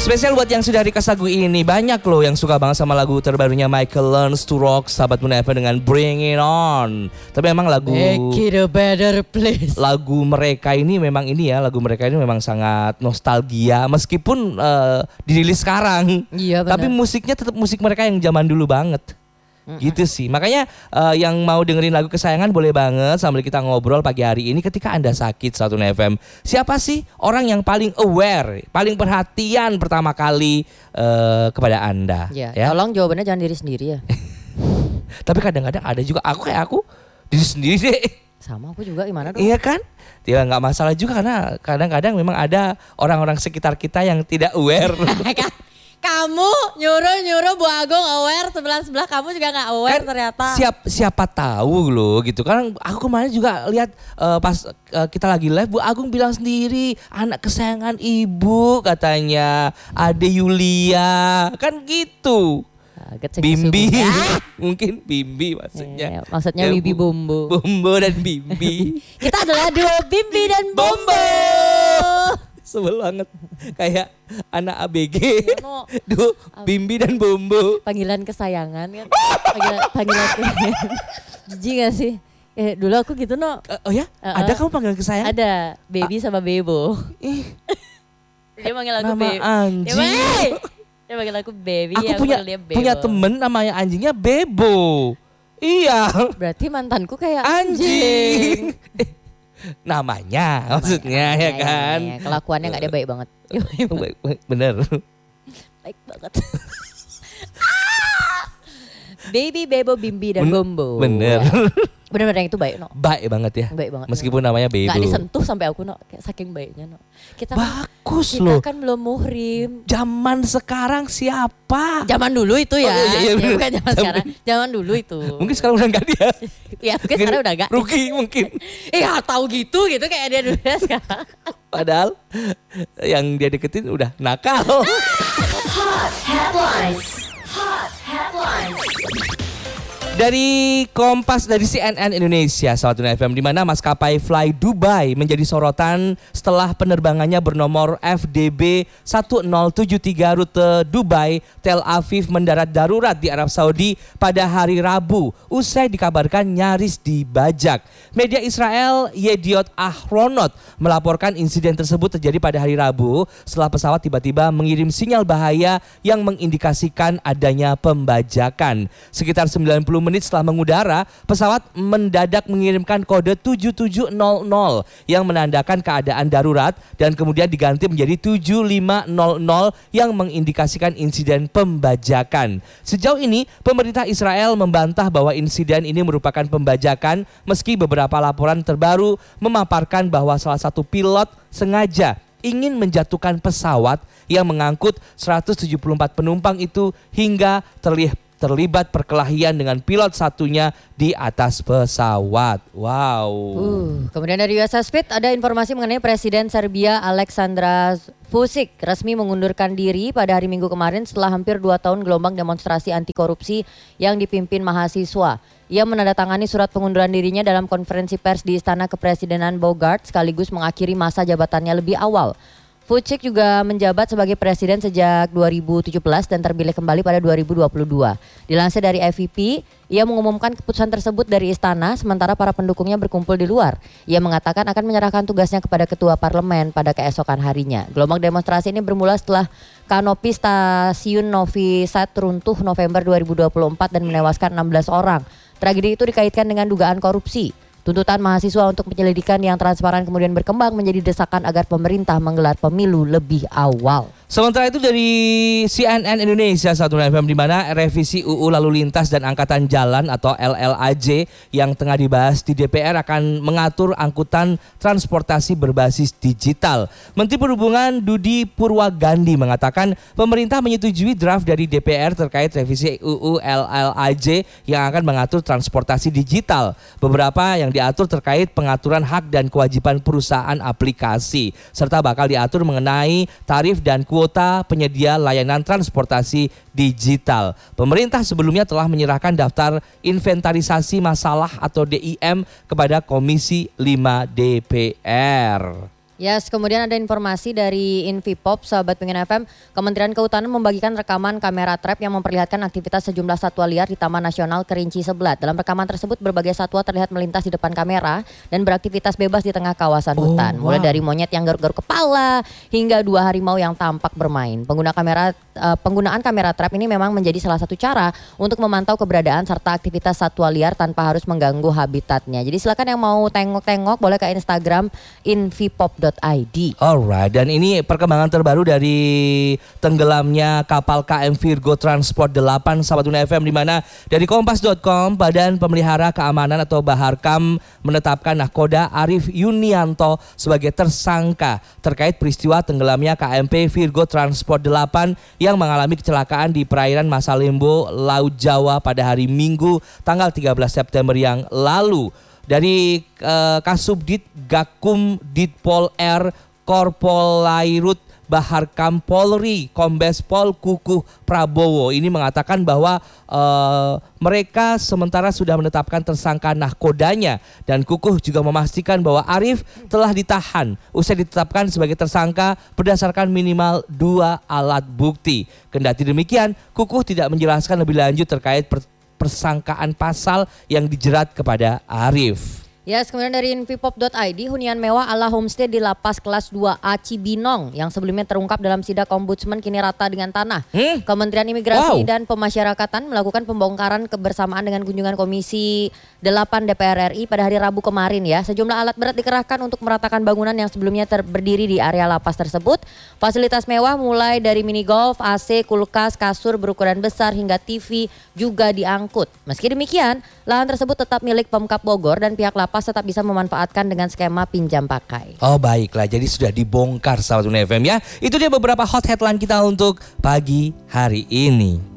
Spesial buat yang sudah request lagu ini. Banyak loh yang suka banget sama lagu terbarunya Michael Learns to Rock, sahabat Muna FM dengan Bring It On. Tapi memang lagu Make it a better place. Lagu mereka ini memang sangat nostalgia meskipun dirilis sekarang. Iya benar. Tapi musiknya tetap musik mereka yang zaman dulu banget. Gitu sih. Makanya yang mau dengerin lagu kesayangan boleh banget sambil kita ngobrol pagi hari ini ketika Anda sakit 1 FM. Siapa sih orang yang paling aware, paling perhatian pertama kali kepada Anda? Ya. Tolong jawabannya jangan diri sendiri ya. Tapi kadang-kadang ada juga aku diri sendiri deh. Sama aku juga, gimana dong? Iya kan? Ya nggak masalah juga karena kadang-kadang memang ada orang-orang sekitar kita yang tidak aware. Kamu nyuruh Bu Agung aware, sebelah kamu juga gak aware kan, ternyata. Siapa tahu loh gitu kan. Aku kemarin juga lihat pas kita lagi live, Bu Agung bilang sendiri anak kesayangan ibu katanya, Ade Yulia kan gitu. Bimbi, mungkin Bimbi maksudnya. Maksudnya Wibi Bombo. Bombo dan Bimbi. Kita adalah duo Bimbi dan Bombo. Sebel banget kayak anak ABG. Duh, Bimbi dan Bombo. Panggilan kesayangan kan. Panggilan kesayangan. Jijik gak sih? Dulu aku gitu no. Oh ya? Ada kamu panggilan kesayangan? Ada, Baby sama Bebo. Dia manggil aku nama Baby. anjing. Dia manggil aku Baby. Aku punya temen namanya anjingnya Bebo. Iya. Berarti mantanku kayak anjing. Namanya maksudnya ya kan. Ya. Kelakuannya gak dia baik banget. Bener. Baik banget. Baby, Bebo, Bimbi dan Bombo. Bener. Bener-bener yang itu baik no. Baik banget ya. Baik banget. Meskipun namanya Bebo. Gak disentuh sampai aku no. Kayak saking baiknya no. Bagus kita loh. Kita kan belum muhrim. Zaman sekarang siapa? Zaman dulu itu ya. Iya, ya bukan zaman sekarang. Zaman dulu itu. Mungkin sekarang udah enggak dia. Ya mungkin sekarang udah enggak. Ruki mungkin. Tahu gitu kayak dia dulu ya sekarang. Padahal yang dia deketin udah nakal. Hot Headlines. Hot Headlines. Dari Kompas, dari CNN Indonesia, Sahabat Muna FM, di mana maskapai Fly Dubai menjadi sorotan setelah penerbangannya bernomor FDB 1073 rute Dubai Tel Aviv mendarat darurat di Arab Saudi pada hari Rabu usai dikabarkan nyaris dibajak. Media Israel Yediot Ahronot melaporkan insiden tersebut terjadi pada hari Rabu setelah pesawat tiba-tiba mengirim sinyal bahaya yang mengindikasikan adanya pembajakan. Sekitar 90 menit setelah mengudara, pesawat mendadak mengirimkan kode 7700 yang menandakan keadaan darurat dan kemudian diganti menjadi 7500 yang mengindikasikan insiden pembajakan. Sejauh ini, pemerintah Israel membantah bahwa insiden ini merupakan pembajakan meski beberapa laporan terbaru memaparkan bahwa salah satu pilot sengaja ingin menjatuhkan pesawat yang mengangkut 174 penumpang itu hingga terlibat perkelahian dengan pilot satunya di atas pesawat. Wow. Kemudian dari USA Speed ada informasi mengenai Presiden Serbia Aleksandar Vučić resmi mengundurkan diri pada hari Minggu kemarin setelah hampir 2 tahun gelombang demonstrasi anti korupsi yang dipimpin mahasiswa. Ia menandatangani surat pengunduran dirinya dalam konferensi pers di Istana Kepresidenan Bogart sekaligus mengakhiri masa jabatannya lebih awal. Vučić juga menjabat sebagai presiden sejak 2017 dan terpilih kembali pada 2022. Dilansir dari FVP, ia mengumumkan keputusan tersebut dari istana sementara para pendukungnya berkumpul di luar. Ia mengatakan akan menyerahkan tugasnya kepada ketua parlemen pada keesokan harinya. Gelombang demonstrasi ini bermula setelah kanopi stasiun Novi Sad runtuh November 2024 dan menewaskan 16 orang. Tragedi itu dikaitkan dengan dugaan korupsi. Tuntutan mahasiswa untuk penyelidikan yang transparan kemudian berkembang menjadi desakan agar pemerintah menggelar pemilu lebih awal. Sementara itu dari CNN Indonesia 1 FM, di mana revisi UU Lalu Lintas dan Angkatan Jalan atau LLAJ yang tengah dibahas di DPR akan mengatur angkutan transportasi berbasis digital. Menteri Perhubungan Budi Purwagandi mengatakan pemerintah menyetujui draft dari DPR terkait revisi UU LLAJ yang akan mengatur transportasi digital. Beberapa yang diatur terkait pengaturan hak dan kewajiban perusahaan aplikasi serta bakal diatur mengenai tarif dan kuota penyedia layanan transportasi digital. Pemerintah sebelumnya telah menyerahkan daftar inventarisasi masalah atau DIM kepada Komisi 5 DPR. Yes, kemudian ada informasi dari Invipop, sahabat Pengen FM. Kementerian Kehutanan membagikan rekaman kamera trap yang memperlihatkan aktivitas sejumlah satwa liar di Taman Nasional Kerinci Seblat. Dalam rekaman tersebut berbagai satwa terlihat melintas di depan kamera dan beraktivitas bebas di tengah kawasan hutan. Mulai dari monyet yang garuk-garuk kepala hingga 2 harimau yang tampak bermain. Penggunaan kamera trap ini memang menjadi salah satu cara untuk memantau keberadaan serta aktivitas satwa liar tanpa harus mengganggu habitatnya. Jadi silakan yang mau tengok-tengok boleh ke Instagram invipop.id. Alright, dan ini perkembangan terbaru dari tenggelamnya kapal KM Virgo Transport 8 sahabat Tuna FM, di mana dari kompas.com Badan Pemelihara Keamanan atau Baharkam menetapkan nahkoda Arif Yunianto sebagai tersangka terkait peristiwa tenggelamnya KMP Virgo Transport 8 yang mengalami kecelakaan di perairan Masalimbo, Laut Jawa pada hari Minggu tanggal 13 September yang lalu. Dari Kasubdit Gakum Ditpol R Korpolairut Baharkam Polri Kombes Pol Kukuh Prabowo ini mengatakan bahwa mereka sementara sudah menetapkan tersangka nahkodanya, dan Kukuh juga memastikan bahwa Arif telah ditahan usai ditetapkan sebagai tersangka berdasarkan minimal 2 alat bukti. Kendati demikian, Kukuh tidak menjelaskan lebih lanjut terkait persangkaan pasal yang dijerat kepada Arif. Yes, kemudian dari invipop.id, hunian mewah ala homestay di Lapas Kelas 2A Cibinong yang sebelumnya terungkap dalam sidak ombudsman kini rata dengan tanah. Kementerian Imigrasi dan Pemasyarakatan melakukan pembongkaran kebersamaan dengan kunjungan Komisi 8 DPR RI pada hari Rabu kemarin ya. Sejumlah alat berat dikerahkan untuk meratakan bangunan yang sebelumnya berdiri di area lapas tersebut. Fasilitas mewah mulai dari mini golf, AC, kulkas, kasur berukuran besar hingga TV juga diangkut. Meski demikian, lahan tersebut tetap milik Pemkab Bogor dan pihak lapas tetap bisa memanfaatkan dengan skema pinjam pakai. Oh baiklah, jadi sudah dibongkar sahabat Tuna FM ya. Itu dia beberapa hot headline kita untuk pagi hari ini.